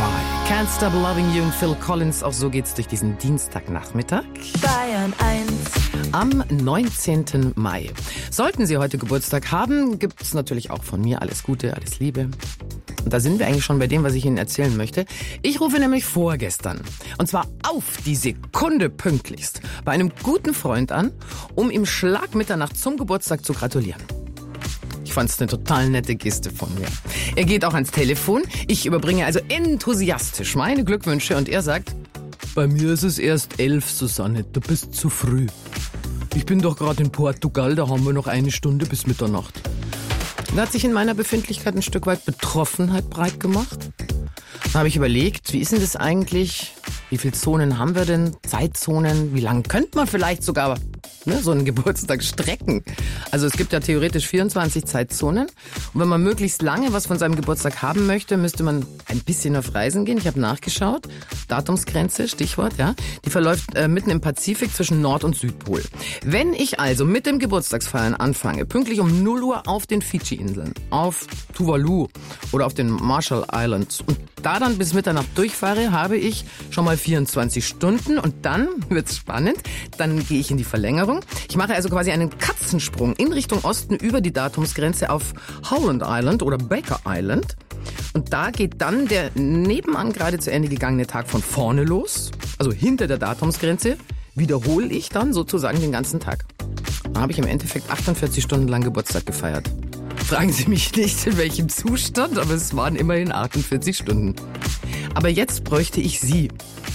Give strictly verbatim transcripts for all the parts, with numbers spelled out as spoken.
Cry. Can't Stop Loving You und Phil Collins. Auch so geht's durch diesen Dienstagnachmittag. Bayern eins. Am neunzehnten Mai. Sollten Sie heute Geburtstag haben, gibt's natürlich auch von mir alles Gute, alles Liebe. Und da sind wir eigentlich schon bei dem, was ich Ihnen erzählen möchte. Ich rufe nämlich vorgestern, und zwar auf die Sekunde pünktlichst, bei einem guten Freund an, um ihm Schlag Mitternacht zum Geburtstag zu gratulieren. Ich fand's eine total nette Geste von mir. Er geht auch ans Telefon. Ich überbringe also enthusiastisch meine Glückwünsche und er sagt: Bei mir ist es erst elf, Susanne, du bist zu früh. Ich bin doch gerade in Portugal, da haben wir noch eine Stunde bis Mitternacht. Da hat sich in meiner Befindlichkeit ein Stück weit Betroffenheit breit gemacht. Da habe ich überlegt, wie ist denn das eigentlich? Wie viele Zonen haben wir denn? Zeitzonen? Wie lange könnte man vielleicht sogar ne, so einen Geburtstag strecken? Also es gibt ja theoretisch vierundzwanzig Zeitzonen. Und wenn man möglichst lange was von seinem Geburtstag haben möchte, müsste man ein bisschen auf Reisen gehen. Ich habe nachgeschaut. Datumsgrenze, Stichwort, ja. Die verläuft äh, mitten im Pazifik zwischen Nord- und Südpol. Wenn ich also mit dem Geburtstagsfeiern anfange, pünktlich um null Uhr auf den Fidschi-Inseln, auf Tuvalu oder auf den Marshall Islands und da dann bis Mitternacht durchfahre, habe ich schon mal vierundzwanzig Stunden und dann wird's spannend. Dann gehe ich in die Verlängerung. Ich mache also quasi einen Katzensprung in Richtung Osten über die Datumsgrenze auf Howland Island oder Baker Island. Und da geht dann der nebenan gerade zu Ende gegangene Tag von vorne los, also hinter der Datumsgrenze, wiederhole ich dann sozusagen den ganzen Tag. Da habe ich im Endeffekt achtundvierzig Stunden lang Geburtstag gefeiert. Fragen Sie mich nicht, in welchem Zustand, aber es waren immerhin achtundvierzig Stunden. Aber jetzt bräuchte ich Sie.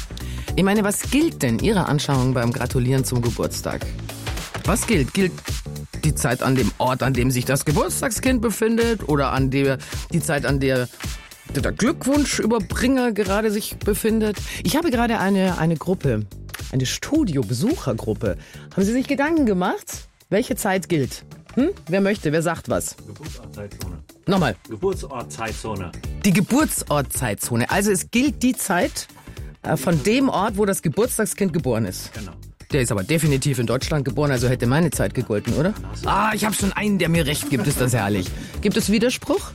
Ich meine, was gilt denn Ihrer Anschauung beim Gratulieren zum Geburtstag? Was gilt? Gilt die Zeit an dem Ort, an dem sich das Geburtstagskind befindet oder an der, die Zeit, an der der Glückwunschüberbringer gerade sich befindet? Ich habe gerade eine, eine Gruppe, eine Studio-Besuchergruppe. Haben Sie sich Gedanken gemacht? Welche Zeit gilt? Hm? Wer möchte? Wer sagt was? Geburtsortzeitzone. Nochmal. Geburtsortzeitzone. Die Geburtsortzeitzone. Also es gilt die Zeit äh, von dem Ort, wo das Geburtstagskind geboren ist. Genau. Der ist aber definitiv in Deutschland geboren, also hätte meine Zeit gegolten, oder? Ah, ich habe schon einen, der mir recht gibt. Ist das herrlich. Gibt es Widerspruch?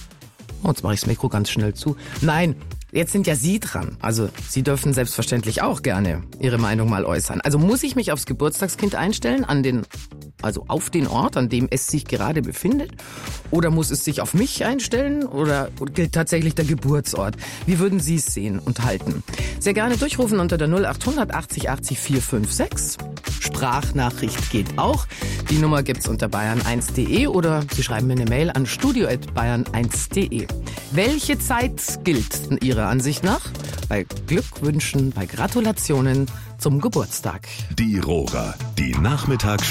Oh, jetzt mache ich das Mikro ganz schnell zu. Nein, jetzt sind ja Sie dran. Also Sie dürfen selbstverständlich auch gerne Ihre Meinung mal äußern. Also muss ich mich aufs Geburtstagskind einstellen, an den, also auf den Ort, an dem es sich gerade befindet? Oder muss es sich auf mich einstellen? Oder gilt tatsächlich der Geburtsort? Wie würden Sie es sehen und halten? Sehr gerne durchrufen unter der null achthundert achtzig achtzig vier fünf sechs. Sprachnachricht geht auch. Die Nummer gibt's unter bayern eins punkt de oder Sie schreiben mir eine Mail an studio at bayern eins punkt de. Welche Zeit gilt Ihrer Ansicht nach bei Glückwünschen, bei Gratulationen zum Geburtstag? Die Rohrer, die Nachmittags